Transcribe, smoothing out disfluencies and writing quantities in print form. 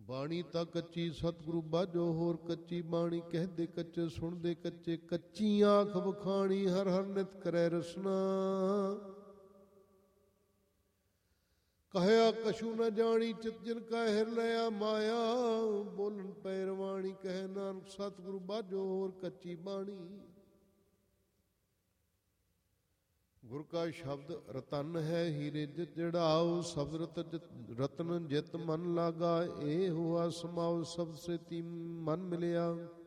ਬਾਣੀ ਤਾਂ ਕੱਚੀ ਸਤਿਗੁਰੂ ਬਾਝੋ ਹੋਰ ਕੱਚੀ ਬਾਣੀ, ਕਹਦੇ ਕੱਚੇ ਸੁਣਦੇ ਕੱਚੇ, ਕੱਚੀ ਆਂਖ ਵਖਾਣੀ ਹਰ ਹਰ ਨਿਤ ਕਰੈ ਰਸਨਾ। ਕਹਿਆ ਕਛੂ ਨ ਜਾਣੀ ਚਿਤ ਜਿਨ ਕਾ ਹਿਰ ਲਿਆ ਮਾਇਆ, ਬੋਲਣ ਪੈ ਰਵਾਣੀ ਕਹਿ ਨਾਨਕ ਸਤਿਗੁਰੂ ਬਾਝੋ ਹੋਰ ਕੱਚੀ ਬਾਣੀ। ਗੁਰ ਕਾ ਸ਼ਬਦ ਰਤਨ ਹੈ ਹੀਰੇ ਜਿਤ ਜੜਾਓ, ਸ਼ਬਦ ਰਤਨ ਜਿਤ ਮਨ ਲਾਗਾ, ਇਹ ਹੁਆ ਸਮਾਉ ਸ਼ਬਦ ਸੇਤੀ ਮਨ ਮਿਲਿਆ।